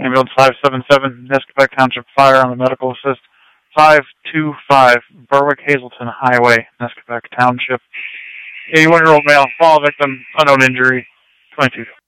Ambulance 577, Nescopeck Township Fire on the medical assist. 525, Berwick Hazelton Highway, Nescopeck Township. 81-year-old male, fall victim, unknown injury, 22.